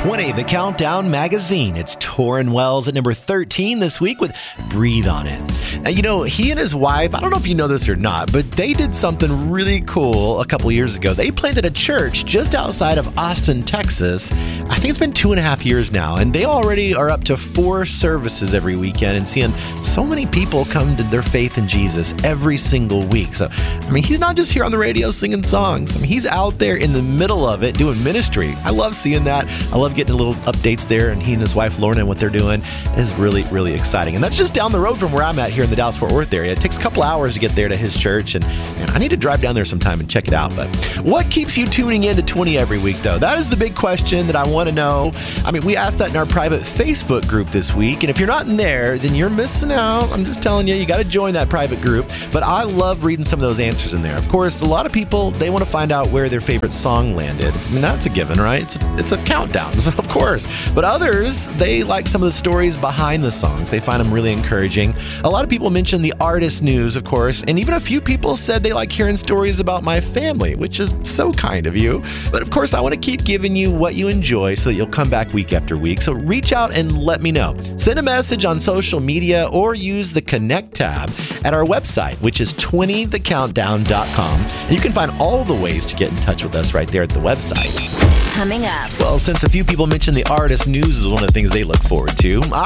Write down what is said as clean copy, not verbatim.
20, the Countdown magazine. It's Torrin Wells at number 13 this week with Breathe on It. Now, he and his wife, I don't know if you know this or not, but they did something really cool a couple years ago. They planted a church just outside of Austin, Texas. I think it's been 2.5 years now, and they already are up to 4 services every weekend and seeing so many people come to their faith in Jesus every single week. So, he's not just here on the radio singing songs. He's out there in the middle of it doing ministry. I love seeing that. I love getting little updates there, and he and his wife Lorna and what they're doing is really, really exciting. And that's just down the road from where I'm at here in the Dallas-Fort Worth area. It takes a couple hours to get there to his church, and I need to drive down there sometime and check it out. But what keeps you tuning in to 20 every week, though? That is the big question that I want to know. We asked that in our private Facebook group this week, and if you're not in there, then you're missing out. I'm just telling you, you got to join that private group. But I love reading some of those answers in there. Of course, a lot of people, they want to find out where their favorite song landed. That's a given, right? It's a countdown, so of course. But others, they like some of the stories behind the songs. They find them really encouraging. A lot of people mention the artist news, of course, and even a few people said they like hearing stories about my family, which is so kind of you. But of course, I want to keep giving you what you enjoy so that you'll come back week after week. So reach out and let me know. Send a message on social media or use the Connect tab at our website, which is 20thecountdown.com. And you can find all the ways to get in touch with us right there at the website. Coming up. Well, since a few people mentioned the artist news is one of the things they look forward to,